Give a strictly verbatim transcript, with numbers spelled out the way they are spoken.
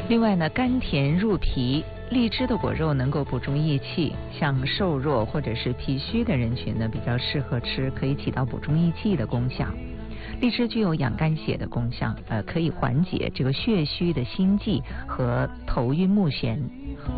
另外呢，甘甜入脾，荔枝的果肉能够补充益气，像瘦弱或者是脾虚的人群呢，比较适合吃，可以起到补充益气的功效。荔枝具有养肝血的功效，呃，可以缓解这个血虚的心悸和头晕目眩。